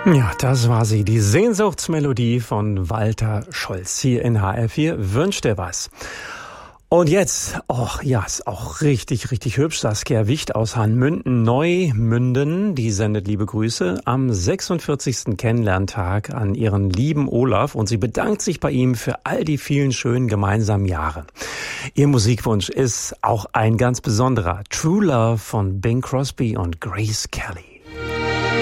Ja, das war sie, die Sehnsuchtsmelodie von Walter Scholz hier in HR4. Wünsch dir was. Und jetzt, ist auch richtig, richtig hübsch. Saskia Wicht aus Hanmünden-Neumünden, die sendet liebe Grüße am 46. Kennenlerntag an ihren lieben Olaf und sie bedankt sich bei ihm für all die vielen schönen gemeinsamen Jahre. Ihr Musikwunsch ist auch ein ganz besonderer. True Love von Bing Crosby und Grace Kelly.